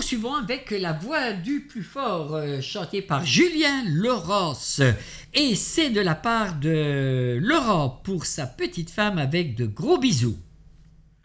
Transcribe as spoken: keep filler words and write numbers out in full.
poursuivons avec La Voix du plus fort, euh, chantée par Julien Laurence. Et c'est de la part de Laurent pour sa petite femme avec de gros bisous.